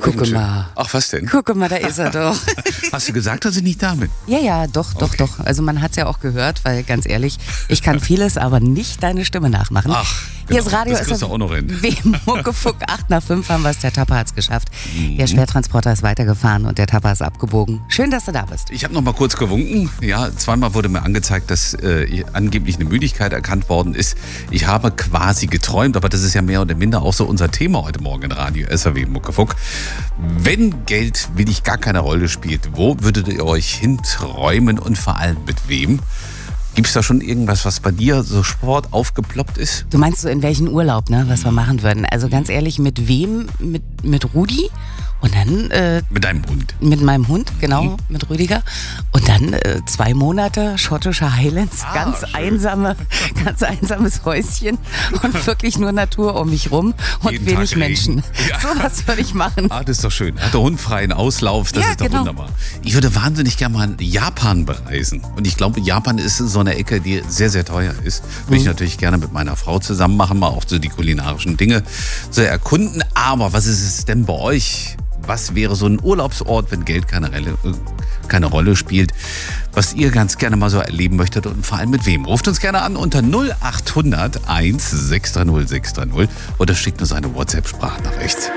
Gucke mal. Ach, was denn? Gucke mal, da ist er doch. Hast du gesagt, dass ich nicht da bin? Ja, doch. Also man hat es ja auch gehört, weil ganz ehrlich, ich kann vieles, aber nicht deine Stimme nachmachen. Ach, Hier genau, ist Radio das kriegst du auch noch hin. Muckefuck, 8 nach 5 haben wir es, der Tapper hat es geschafft. Der Schwertransporter ist weitergefahren und der Tapper ist abgebogen. Schön, dass du da bist. Ich habe noch mal kurz gewunken. Ja, zweimal wurde mir angezeigt, dass angeblich eine Müdigkeit erkannt worden ist. Ich habe quasi geträumt, aber das ist ja mehr oder minder auch so unser Thema heute Morgen in Radio SAW Muckefuck. Wenn Geld wirklich gar keine Rolle spielt, wo würdet ihr euch hinträumen und vor allem mit wem? Gibt es da schon irgendwas, was bei dir so Sport aufgeploppt ist? Du meinst so in welchen Urlaub, ne, was wir machen würden? Also ganz ehrlich, mit wem? Mit Rudi? Und dann... mit deinem Hund? Mit meinem Hund, genau, mit Rüdiger. Und dann 2 Monate schottische Highlands, ganz einsames Häuschen und wirklich nur Natur um mich rum und Jeden wenig Tag Menschen. Ja. So was würde ich machen. Ah, das ist doch schön. Hat der Hund freien Auslauf, das Ja, ist doch genau. wunderbar. Ich würde wahnsinnig gerne mal Japan bereisen. Und ich glaube, Japan ist so eine Ecke, die sehr, sehr teuer ist. Würde ich natürlich gerne mit meiner Frau zusammen machen, mal auch so die kulinarischen Dinge zu erkunden. Aber was ist es denn bei euch? Was wäre so ein Urlaubsort, wenn Geld keine Rolle spielt, was ihr ganz gerne mal so erleben möchtet und vor allem mit wem? Ruft uns gerne an unter 0800 1 630 630 oder schickt uns eine WhatsApp-Sprachnachricht.